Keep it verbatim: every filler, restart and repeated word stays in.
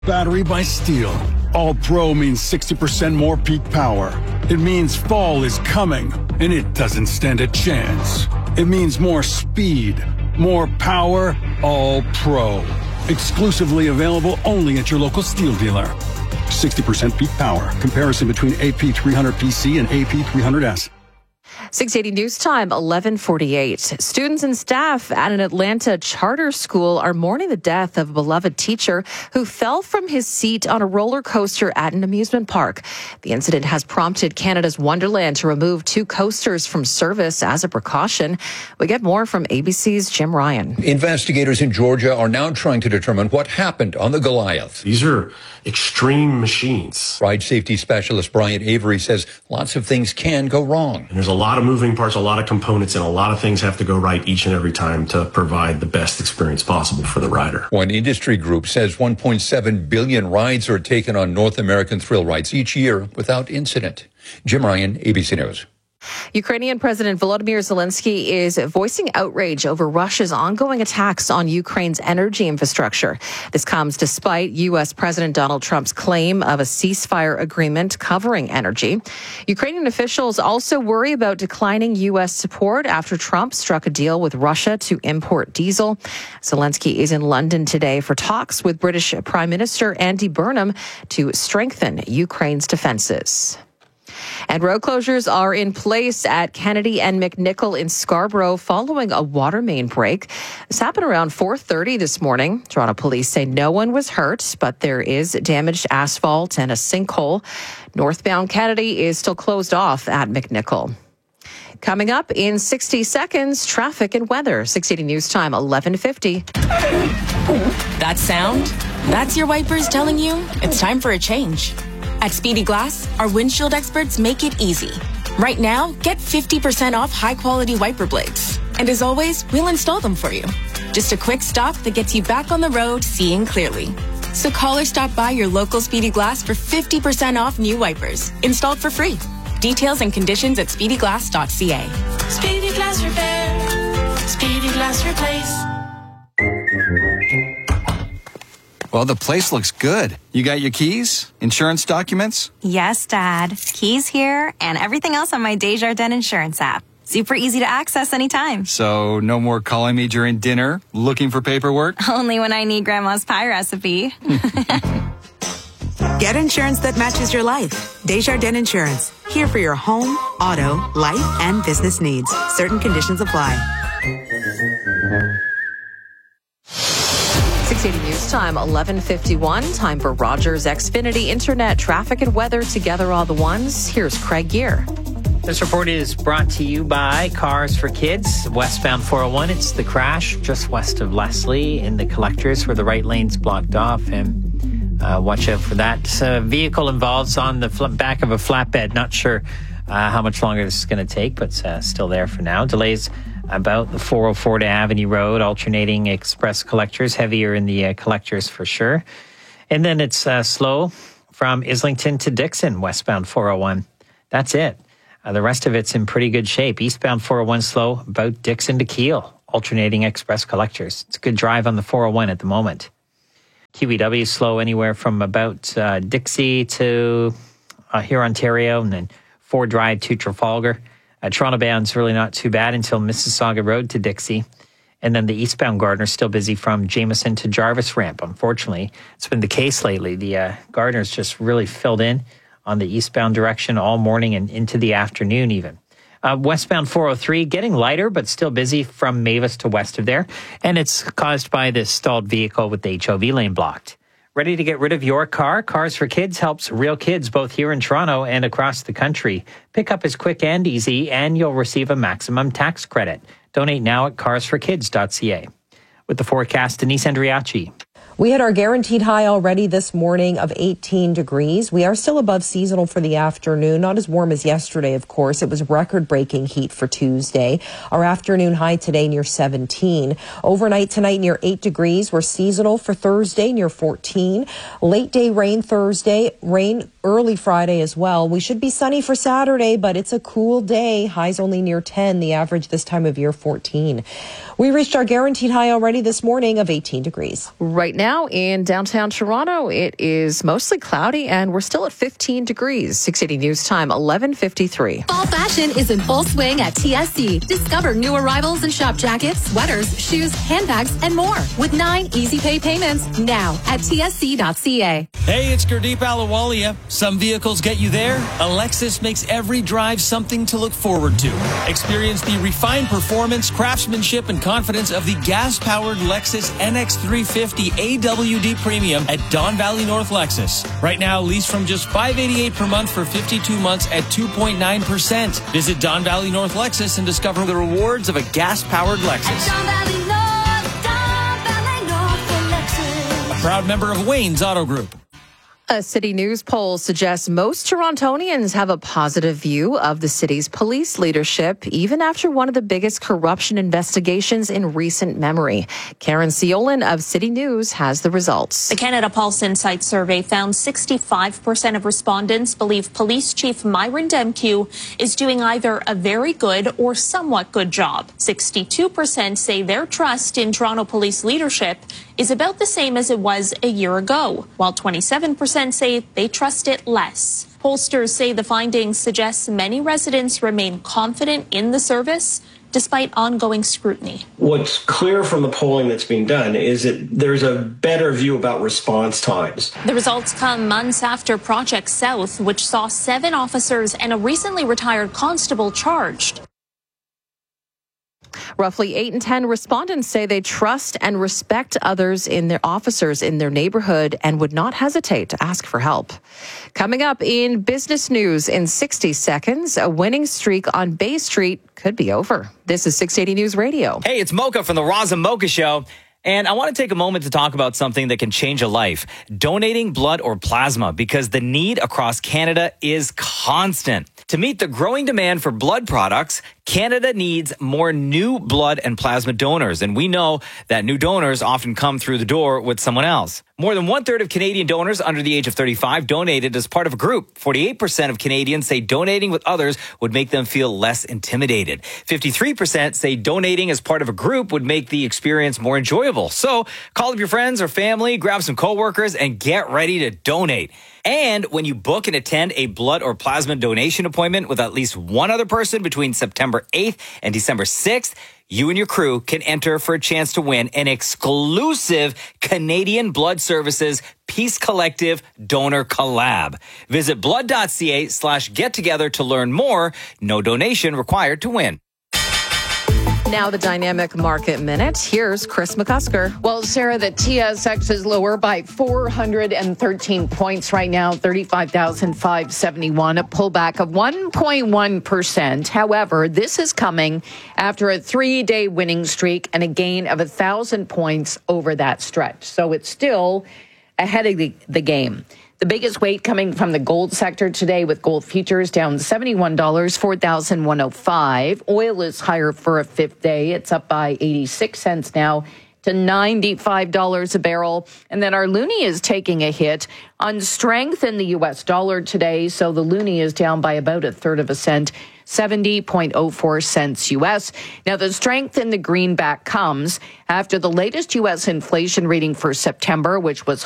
Battery by Steel. All Pro means sixty percent more peak power. It means fall is coming, and it doesn't stand a chance. It means more speed, more power, All Pro. Exclusively available only at your local Steel dealer. sixty percent peak power. Comparison between A P three hundred P C and A P three hundred S. six eighty News Time, eleven forty-eight. Students and staff at an Atlanta charter school are mourning the death of a beloved teacher who fell from his seat on a roller coaster at an amusement park. The incident has prompted Canada's Wonderland to remove two coasters from service as a precaution. We get more from A B C's Jim Ryan. Investigators in Georgia are now trying to determine what happened on the Goliath. These are extreme machines. Ride safety specialist Brian Avery says lots of things can go wrong. And there's a lot of moving parts, a lot of components, and a lot of things have to go right each and every time to provide the best experience possible for the rider. One industry group says one point seven billion rides are taken on North American thrill rides each year without incident. Jim Ryan, A B C News. Ukrainian President Volodymyr Zelensky is voicing outrage over Russia's ongoing attacks on Ukraine's energy infrastructure. This comes despite U S. President Donald Trump's claim of a ceasefire agreement covering energy. Ukrainian officials also worry about declining U S support after Trump struck a deal with Russia to import diesel. Zelensky is in London today for talks with British Prime Minister Andy Burnham to strengthen Ukraine's defenses. And road closures are in place at Kennedy and McNichol in Scarborough following a water main break. This happened around four thirty this morning. Toronto police say no one was hurt, but there is damaged asphalt and a sinkhole. Northbound Kennedy is still closed off at McNichol. Coming up in sixty seconds, traffic and weather. six eighty News Time, eleven fifty. That sound? That's your wipers telling you it's time for a change. At Speedy Glass, our windshield experts make it easy. Right now, get fifty percent off high-quality wiper blades. And as always, we'll install them for you. Just a quick stop that gets you back on the road seeing clearly. So call or stop by your local Speedy Glass for fifty percent off new wipers, installed for free. Details and conditions at speedy glass dot c a. Speedy Glass Repair. Speedy Glass Replace. Well, the place looks good. You got your keys? Insurance documents? Yes, Dad. Keys here and everything else on my Desjardins Insurance app. Super easy to access anytime. So no more calling me during dinner, looking for paperwork? Only when I need Grandma's pie recipe. Get insurance that matches your life. Desjardins Insurance. Here for your home, auto, life, and business needs. Certain conditions apply. six eighty News Time, eleven fifty-one. Time for Rogers Xfinity Internet traffic and weather together all the ones. Here's Craig Gear. This report is brought to you by Cars for Kids. Westbound four oh one, it's the crash just west of Leslie in the collectors where the right lane's blocked off. And uh, watch out for that. Uh, vehicle involved on the fl- back of a flatbed. Not sure uh, how much longer this is going to take, but uh, still there for now. Delays about the four oh four to Avenue Road, alternating express collectors, heavier in the uh, collectors for sure. And then it's uh, slow from Islington to Dixon, westbound four oh one. That's it. Uh, the rest of it's in pretty good shape. Eastbound four oh one slow about Dixon to Keele, alternating express collectors. It's a good drive on the four oh one at the moment. Q E W slow anywhere from about uh, Dixie to uh, here, Ontario, and then Ford Drive to Trafalgar. Uh, Toronto bound's really not too bad until Mississauga Road to Dixie. And then the eastbound Gardner's still busy from Jameson to Jarvis Ramp. Unfortunately, it's been the case lately. The uh, Gardner's just really filled in on the eastbound direction all morning and into the afternoon even. Uh, westbound four oh three getting lighter, but still busy from Mavis to west of there. And it's caused by this stalled vehicle with the H O V lane blocked. Ready to get rid of your car? Cars for Kids helps real kids both here in Toronto and across the country. Pickup is quick and easy, and you'll receive a maximum tax credit. Donate now at cars for kids dot c a. With the forecast, Denise Andriachi. We had our guaranteed high already this morning of eighteen degrees. We are still above seasonal for the afternoon. Not as warm as yesterday, of course. It was record-breaking heat for Tuesday. Our afternoon high today near seventeen. Overnight tonight near eight degrees. We're seasonal for Thursday near fourteen. Late day rain Thursday. Rain early Friday as well. We should be sunny for Saturday, but it's a cool day. Highs only near ten. The average this time of year fourteen. We reached our guaranteed high already this morning of eighteen degrees. Right now, now in downtown Toronto, it is mostly cloudy and we're still at fifteen degrees. six eighty News Time, eleven fifty-three. Fall fashion is in full swing at T S C. Discover new arrivals and shop jackets, sweaters, shoes, handbags, and more with nine easy pay payments now at T S C dot C A. Hey, it's Gurdeep Ahluwalia. Some vehicles get you there. A Lexus makes every drive something to look forward to. Experience the refined performance, craftsmanship, and confidence of the gas-powered Lexus N X three fifty A W D Premium at Don Valley North Lexus. Right now, lease from just five hundred eighty-eight dollars per month for fifty-two months at two point nine percent. Visit Don Valley North Lexus and discover the rewards of a gas-powered Lexus. Don Valley North, Don Valley North Lexus. A proud member of Wayne's Auto Group. A City News poll suggests most Torontonians have a positive view of the city's police leadership, even after one of the biggest corruption investigations in recent memory. Karen Ciolin of City News has the results. The Canada Pulse Insight survey found sixty-five percent of respondents believe Police Chief Myron Demkiw is doing either a very good or somewhat good job. sixty-two percent say their trust in Toronto police leadership is about the same as it was a year ago, while twenty-seven percent say they trust it less. Pollsters say the findings suggest many residents remain confident in the service despite ongoing scrutiny. What's clear from the polling that's being done is that there's a better view about response times. The results come months after Project South, which saw seven officers and a recently retired constable charged. Roughly eight in ten respondents say they trust and respect others in their officers in their neighborhood and would not hesitate to ask for help. Coming up in business news in sixty seconds, a winning streak on Bay Street could be over. This is six eighty News Radio. Hey, it's Mocha from the Roz and Mocha Show. And I want to take a moment to talk about something that can change a life. Donating blood or plasma, because the need across Canada is constant. To meet the growing demand for blood products, Canada needs more new blood and plasma donors. And we know that new donors often come through the door with someone else. More than one third of Canadian donors under the age of thirty-five donated as part of a group. forty-eight percent of Canadians say donating with others would make them feel less intimidated. fifty-three percent say donating as part of a group would make the experience more enjoyable. So call up your friends or family, grab some coworkers, and get ready to donate. And when you book and attend a blood or plasma donation appointment with at least one other person between September eighth and December sixth, you and your crew can enter for a chance to win an exclusive Canadian Blood Services Peace Collective Donor Collab. Visit blood.ca slash get together to learn more. No donation required to win. Now the Dynamic Market Minute. Here's Chris McCusker. Well, Sarah, the T S X is lower by four hundred thirteen points right now, thirty-five thousand five hundred seventy-one, a pullback of one point one percent. However, this is coming after a three-day winning streak and a gain of one thousand points over that stretch. So it's still ahead of the, the game. The biggest weight coming from the gold sector today, with gold futures down seventy-one dollars, four thousand one hundred five dollars. Oil is higher for a fifth day. It's up by eighty-six cents now to ninety-five dollars a barrel. And then our loonie is taking a hit on strength in the U S dollar today. So the loonie is down by about a third of a cent, seventy point oh four cents U S. Now, the strength in the greenback comes after the latest U S inflation reading for September, which was